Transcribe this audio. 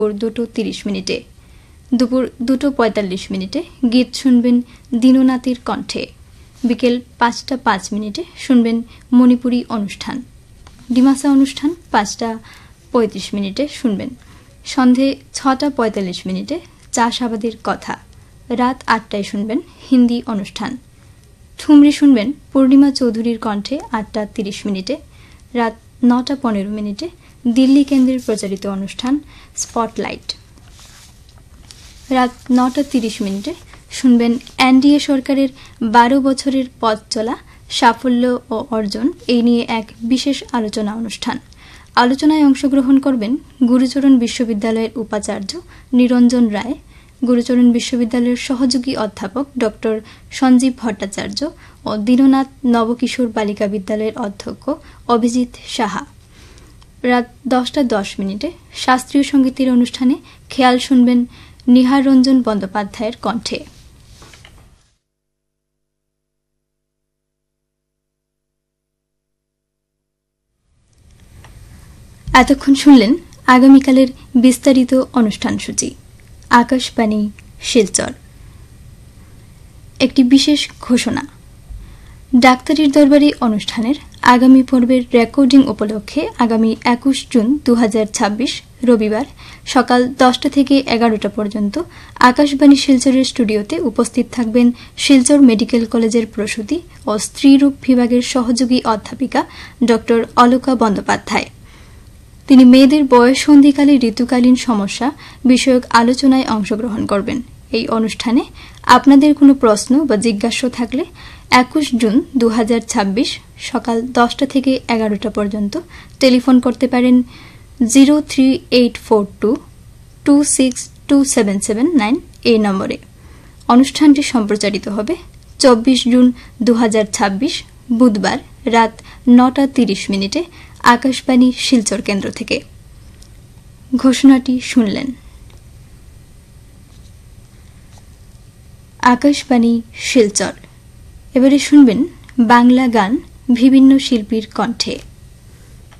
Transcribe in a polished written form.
2টো 30 মিনিটে। দুপুর 2টো 45 মিনিটে গীত শুনবেন দীননাথের কণ্ঠে। বিকেল 5টা 5 মিনিটে শুনবেন মণিপুরী অনুষ্ঠান। ডিমাসা অনুষ্ঠান 5টা 35 মিনিটে শুনবেন। সন্ধে 6টা 45 মিনিটে চাষাবাদের কথা। রাত 8টায় শুনবেন হিন্দি অনুষ্ঠান। ঠুমরি শুনবেন পূর্ণিমা চৌধুরীর কণ্ঠে 8টা 30 মিনিটে। রাত 9টা 15 মিনিটে দিল্লি কেন্দ্রের প্রচারিত অনুষ্ঠান স্পটলাইট। রাত 9টা 30 মিনিটে শুনবেন এনডিএ সরকারের 12 বছরের পথ চলা, সাফল্য ও অর্জন এই নিয়ে এক বিশেষ আলোচনা অনুষ্ঠান। আলোচনায় অংশগ্রহণ করবেন গুরুচরণ বিশ্ববিদ্যালয়ের উপাচার্য নিরঞ্জন রায়, গুরুচরণ বিশ্ববিদ্যালয়ের সহযোগী অধ্যাপক ড সঞ্জীব ভট্টাচার্য ও দীননাথ নবকিশোর বালিকা বিদ্যালয়ের অধ্যক্ষ অভিজিৎ সাহা। রাত 10টা 10 মিনিটে শাস্ত্রীয় সঙ্গীতের অনুষ্ঠানে খেয়াল শুনবেন নিহার রঞ্জন বন্দ্যোপাধ্যায়ের কণ্ঠে। এতক্ষণ শুনলেন আগামীকালের বিস্তারিত অনুষ্ঠানসূচি। আকাশবাণী শিলচর। একটি বিশেষ ঘোষণা। ডাক্তারির দরবারি অনুষ্ঠানের আগামী পর্বের রেকর্ডিং উপলক্ষে আগামী 21 জুন 2026 রবিবার সকাল 10টা থেকে 11টা পর্যন্ত আকাশবাণী শিলচরের স্টুডিওতে উপস্থিত থাকবেন শিলচর মেডিকেল কলেজের প্রসূতি ও স্ত্রীরোগ বিভাগের সহযোগী অধ্যাপিকা ড অলকা বন্দ্যোপাধ্যায়। তিনি মেয়েদের বয়ঃসন্ধিকালে ঋতুকালীন সমস্যা বিষয়ক আলোচনায় অংশগ্রহণ করবেন। এই অনুষ্ঠানে আপনাদের কোনো প্রশ্ন বা জিজ্ঞাসা থাকলে 21 জুন 2026 সকাল 10টা থেকে 11টা পর্যন্ত টেলিফোন করতে পারেন 03842262779 এই নম্বরে। অনুষ্ঠানটি সম্প্রচারিত হবে 24 জুন 2026 বুধবার রাত 9টা 30 মিনিটে আকাশবাণী শিলচর কেন্দ্র থেকে। ঘোষণাটি শুনলেন। আকাশবাণী শিলচর। এবারে শুনবেন বাংলা গান বিভিন্ন শিল্পীর কণ্ঠে।